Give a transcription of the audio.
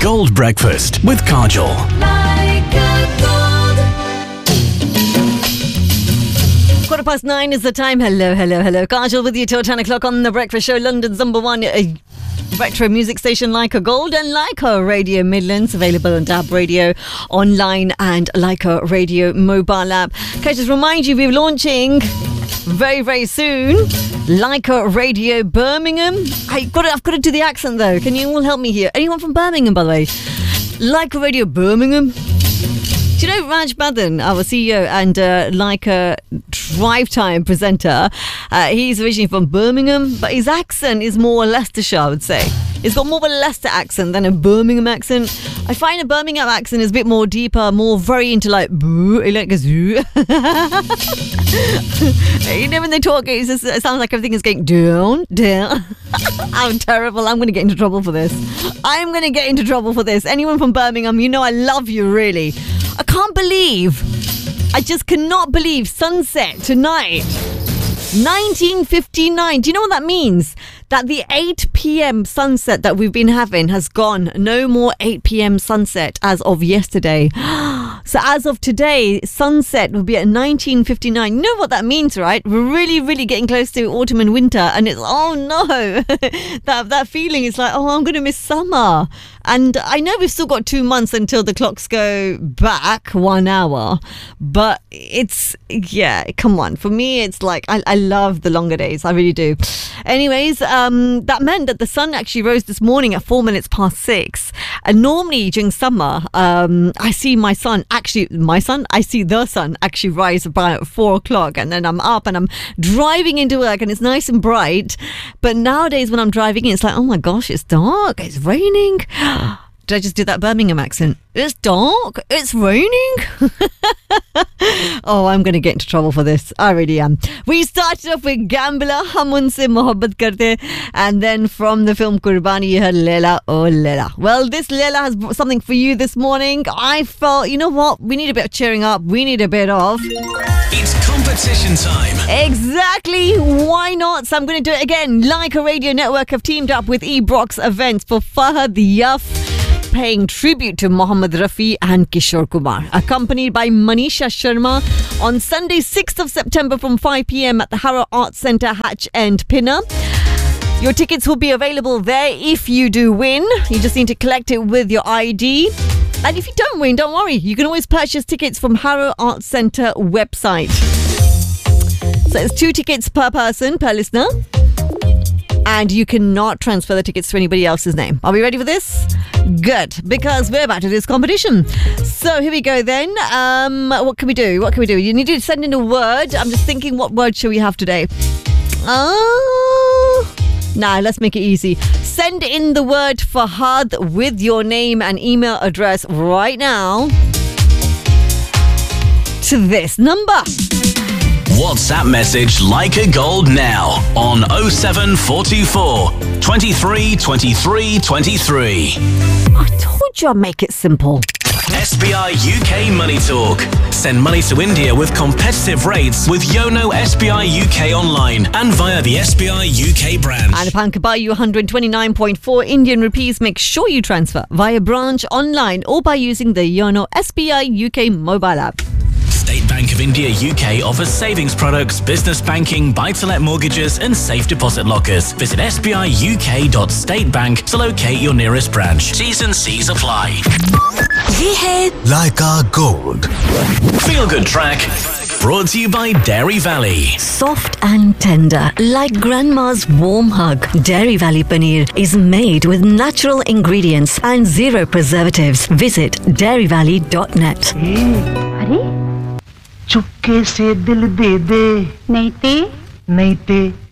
Gold Breakfast with Kajol. Quarter past 9 is the time. Hello. Kajol with you till 10 o'clock on The Breakfast Show, London's number one retro music station, Leica Gold and Leica Radio Midlands, available on DAB Radio online and Leica Radio mobile app. Can I just remind you, we're launching very, very soon Leica Radio Birmingham. I've got to do the accent though. Can you all help me here? Anyone from Birmingham, by the way? Leica Radio Birmingham. Do you know Raj Badhan, our CEO and Leica Drive Time presenter? He's originally from Birmingham, but his accent is more Leicestershire, I would say. He's got more of a Leicester accent than a Birmingham accent. I find a Birmingham accent is a bit more deeper, more very into like boo, like a zoo. You know when they talk, it sounds like everything is going down. I'm terrible. I'm going to get into trouble for this. Anyone from Birmingham, you know I love you, really. I just cannot believe sunset tonight. 1959. Do you know what that means? That the 8 p.m. sunset that we've been having has gone. No more 8 p.m. sunset as of yesterday. So as of today, sunset will be at 1959. You know what that means, right? We're really, really getting close to autumn and winter. And it's, oh no, that feeling is like, oh, I'm going to miss summer. And I know we've still got 2 months until the clocks go back 1 hour. But it's, yeah, come on. For me, it's like, I love the longer days. I really do. Anyways, that meant that the sun actually rose this morning at 6:04. And normally during summer, I see the sun actually rise about 4 o'clock, and then I'm up and I'm driving into work and it's nice and bright. But nowadays when I'm driving in, it's like, oh my gosh, it's dark, it's raining. Did I just do that Birmingham accent? It's dark, it's raining. Oh, I'm going to get into trouble for this. I really am. We started off with Gambler, Hum Unse Mohabbat Karte, and then from the film Qurbani, you heard Leila, oh Leila. Well, this Leila has something for you this morning. I felt, you know what? We need a bit of cheering up. We need a bit of... It's competition time. Exactly. Why not? So I'm going to do it again. Leica Radio Network have teamed up with Ebrox Events for Fahad Yaf, paying tribute to Mohammad Rafi and Kishore Kumar, accompanied by Manisha Sharma on Sunday 6th of September from 5 p.m. at the Harrow Arts Centre, Hatch End, Pinner. Your tickets will be available there if you do win. You just need to collect it with your ID. And if you don't win, don't worry. You can always purchase tickets from Harrow Arts Centre website. So it's 2 tickets per person, per listener. And you cannot transfer the tickets to anybody else's name. Are we ready for this? Good, because we're about to do this competition. So here we go then. What can we do? You need to send in a word. I'm just thinking, what word shall we have today? Let's make it easy. Send in the word Fahad with your name and email address right now to this number. WhatsApp message Leica Gold now on 07424 23 23 23. I told you I'd make it simple. SBI UK Money Talk. Send money to India with competitive rates with Yono SBI UK online and via the SBI UK branch. And if I can buy you 129.4 Indian rupees, make sure you transfer via branch online or by using the Yono SBI UK mobile app. State Bank of India UK offers savings products, business banking, buy-to-let mortgages and safe deposit lockers. Visit sbiuk.statebank to locate your nearest branch. T's and C's apply. Ye hai Leica Gold. Feel good track. Brought to you by Dairy Valley. Soft and tender, like grandma's warm hug. Dairy Valley Paneer is made with natural ingredients and 0 preservatives. Visit dairyvalley.net. चुपके से दिल दे दे नहीं ते